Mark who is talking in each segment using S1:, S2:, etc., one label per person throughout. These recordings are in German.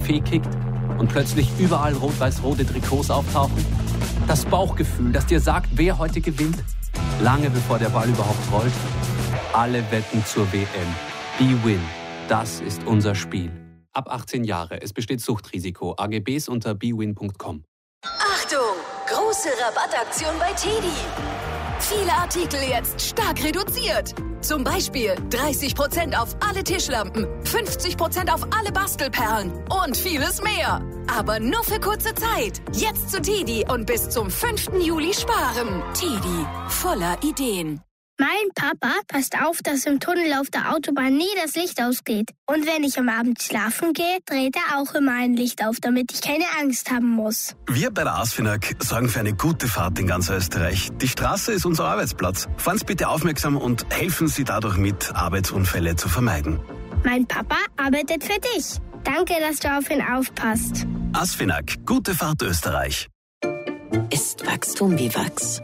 S1: Buffet kickt und plötzlich überall rot-weiß-rote Trikots auftauchen? Das Bauchgefühl, das dir sagt, wer heute gewinnt? Lange bevor der Ball überhaupt rollt? Alle wetten zur WM. BWin. Das ist unser Spiel. Ab 18 Jahre. Es besteht Suchtrisiko. AGBs unter bwin.com.
S2: Achtung! Große Rabattaktion bei TEDi. Viele Artikel jetzt stark reduziert. Zum Beispiel 30% auf alle Tischlampen, 50% auf alle Bastelperlen und vieles mehr. Aber nur für kurze Zeit. Jetzt zu TEDi und bis zum 5. Juli sparen. TEDi, voller Ideen.
S3: Mein Papa passt auf, dass im Tunnel auf der Autobahn nie das Licht ausgeht. Und wenn ich am Abend schlafen gehe, dreht er auch immer ein Licht auf, damit ich keine Angst haben muss.
S4: Wir bei der ASFINAG sorgen für eine gute Fahrt in ganz Österreich. Die Straße ist unser Arbeitsplatz. Fahren Sie bitte aufmerksam und helfen Sie dadurch mit, Arbeitsunfälle zu vermeiden.
S3: Mein Papa arbeitet für dich. Danke, dass du auf ihn aufpasst.
S4: ASFINAG, gute Fahrt Österreich.
S2: Ist Wachstum wie Wachs?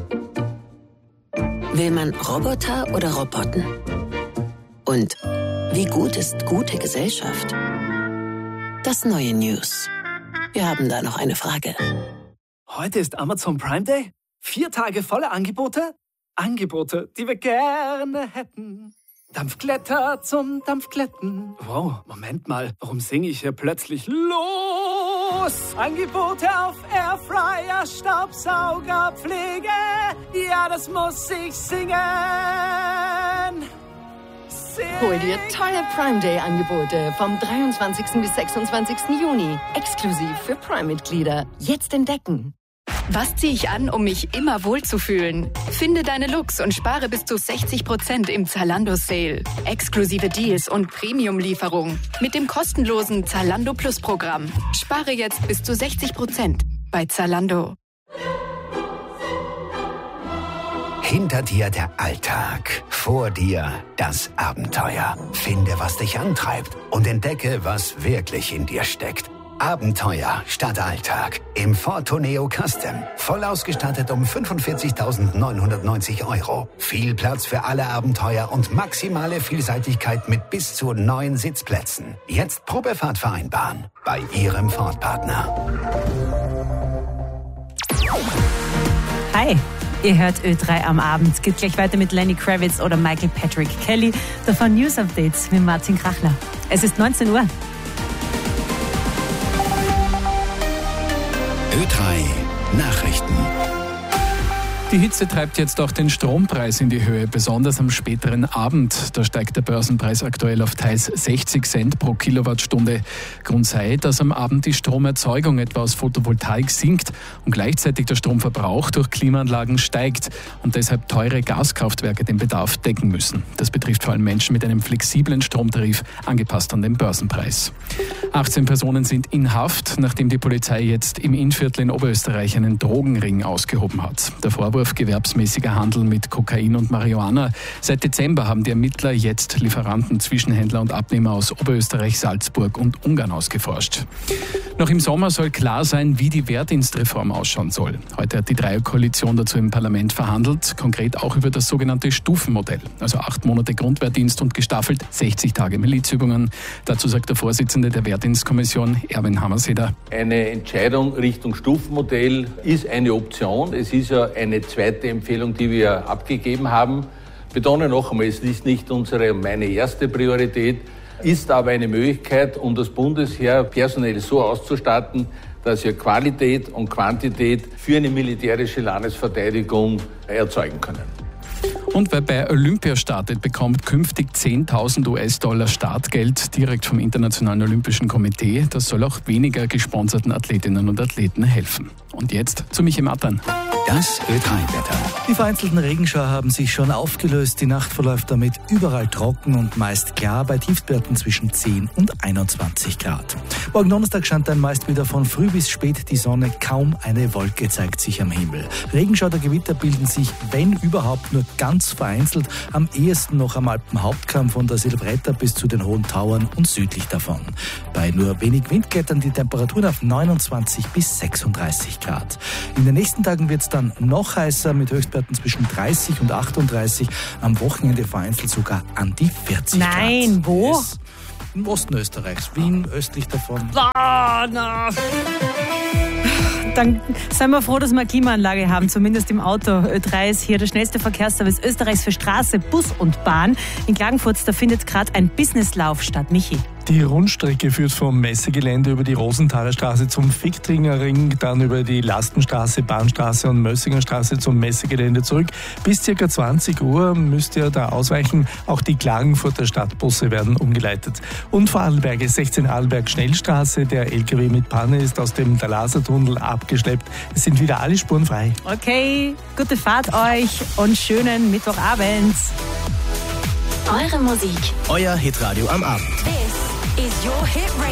S2: Will man Roboter oder Roboten? Und wie gut ist gute Gesellschaft? Das neue News. Wir haben da noch eine Frage.
S5: Heute ist Amazon Prime Day. 4 Tage voller Angebote. Angebote, die wir gerne hätten. Dampfglätter zum Dampfglätten. Wow, Moment mal, warum singe ich hier plötzlich los? Angebote auf Airfryer, Staubsauger, Pflege. Ja, das muss ich singen.
S6: Hol dir tolle Prime Day Angebote vom 23. bis 26. Juni. Exklusiv für Prime-Mitglieder. Jetzt entdecken.
S7: Was ziehe ich an, um mich immer wohlzufühlen? Finde deine Looks und spare bis zu 60% im Zalando Sale. Exklusive Deals und Premium-Lieferung mit dem kostenlosen Zalando Plus Programm. Spare jetzt bis zu 60% bei Zalando.
S8: Hinter dir der Alltag, vor dir das Abenteuer. Finde, was dich antreibt und entdecke, was wirklich in dir steckt. Abenteuer statt Alltag im Ford Tourneo Custom. Voll ausgestattet um 45.990 €. Viel Platz für alle Abenteuer und maximale Vielseitigkeit mit bis zu 9 Sitzplätzen. Jetzt Probefahrt vereinbaren bei Ihrem Ford-Partner.
S9: Hi, ihr hört Ö3 am Abend. Geht gleich weiter mit Lenny Kravitz oder Michael Patrick Kelly. Davon News Updates mit Martin Krachler. Es ist 19 Uhr.
S8: Ö3 Nachrichten.
S10: Die Hitze treibt jetzt auch den Strompreis in die Höhe, besonders am späteren Abend. Da steigt der Börsenpreis aktuell auf teils 60 Cent pro Kilowattstunde. Grund sei, dass am Abend die Stromerzeugung etwa aus Photovoltaik sinkt und gleichzeitig der Stromverbrauch durch Klimaanlagen steigt und deshalb teure Gaskraftwerke den Bedarf decken müssen. Das betrifft vor allem Menschen mit einem flexiblen Stromtarif, angepasst an den Börsenpreis. 18 Personen sind in Haft, nachdem die Polizei jetzt im Innviertel in Oberösterreich einen Drogenring ausgehoben hat. Der Vorwurf gewerbsmäßiger Handel mit Kokain und Marihuana. Seit Dezember haben die Ermittler jetzt Lieferanten, Zwischenhändler und Abnehmer aus Oberösterreich, Salzburg und Ungarn ausgeforscht. Noch im Sommer soll klar sein, wie die Wehrdienstreform ausschauen soll. Heute hat die Dreierkoalition dazu im Parlament verhandelt, konkret auch über das sogenannte Stufenmodell. Also 8 Monate Grundwehrdienst und gestaffelt 60 Tage Milizübungen. Dazu sagt der Vorsitzende der Wehrdienstkommission, Erwin Hammerseder.
S11: Eine Entscheidung Richtung Stufenmodell ist eine Option. Es ist ja eine zweite Empfehlung, die wir abgegeben haben. Ich betone noch einmal, es ist nicht meine erste Priorität, ist aber eine Möglichkeit, um das Bundesheer personell so auszustatten, dass wir Qualität und Quantität für eine militärische Landesverteidigung erzeugen können.
S10: Und wer bei Olympia startet, bekommt künftig 10.000 US-Dollar Startgeld direkt vom Internationalen Olympischen Komitee. Das soll auch weniger gesponserten Athletinnen und Athleten helfen. Und jetzt zu Michi Mattern.
S8: Das Ö3-Wetter.
S12: Die vereinzelten Regenschauer haben sich schon aufgelöst. Die Nacht verläuft damit überall trocken und meist klar bei Tiefstwerten zwischen 10 und 21 Grad. Morgen Donnerstag scheint dann meist wieder von früh bis spät die Sonne. Kaum eine Wolke zeigt sich am Himmel. Regenschauer oder Gewitter bilden sich, wenn überhaupt, nur ganz vereinzelt. Am ehesten noch am Alpenhauptkamm von der Silvretta bis zu den Hohen Tauern und südlich davon. Bei nur wenig Wind klettern die Temperaturen auf 29 bis 36 Grad. In den nächsten Tagen wird es dann noch heißer mit Höchstwerten zwischen 30 und 38. Am Wochenende vereinzelt sogar an die 40 Grad.
S9: Nein, wo?
S12: Yes. im Osten Österreichs, Wien, östlich davon.
S9: Dann seien wir froh, dass wir eine Klimaanlage haben, zumindest im Auto. Ö3 ist hier der schnellste Verkehrsservice Österreichs für Straße, Bus und Bahn. In Klagenfurt, da findet gerade ein Businesslauf statt. Michi.
S10: Die Rundstrecke führt vom Messegelände über die Rosenthaler Straße zum Fichtringer Ring, dann über die Lastenstraße, Bahnstraße und Mössinger Straße zum Messegelände zurück. Bis ca. 20 Uhr müsst ihr da ausweichen. Auch die Klagenfurter Stadtbusse werden umgeleitet. Und Vorarlberg 16 Arlberg Schnellstraße. Der LKW mit Panne ist aus dem Dalaser-Tunnel abgeschleppt. Es sind wieder alle Spuren frei.
S9: Okay, gute Fahrt euch und schönen Mittwochabend.
S2: Eure Musik.
S13: Euer Hitradio am Abend.
S2: This is your hit radio.